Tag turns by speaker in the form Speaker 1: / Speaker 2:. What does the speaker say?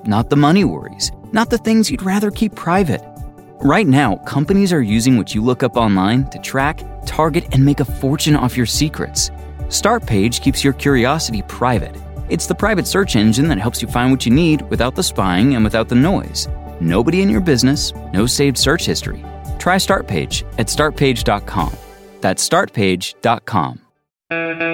Speaker 1: not the money worries, not the things you'd rather keep private. Right now, companies are using what you look up online to track, target, and make a fortune off your secrets. Startpage keeps your curiosity private. It's the private search engine that helps you find what you need without the spying and without the noise. Nobody in your business, no saved search history. Try Startpage at startpage.com. That's startpage.com.